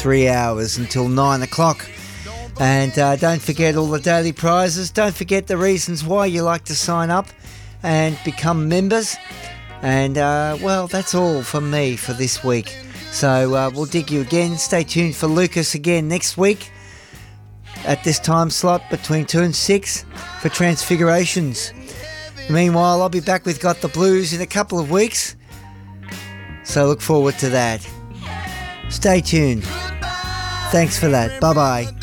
3 hours until 9 o'clock. And don't forget all the daily prizes. Don't forget the reasons why you like to sign up and become members. And, well, that's all from me for this week. So we'll dig you again. Stay tuned for Lucas again next week at this time slot between 2 and 6 for Transfigurations. Meanwhile, I'll be back with Got the Blues in a couple of weeks. So look forward to that. Stay tuned. Thanks for that. Bye-bye.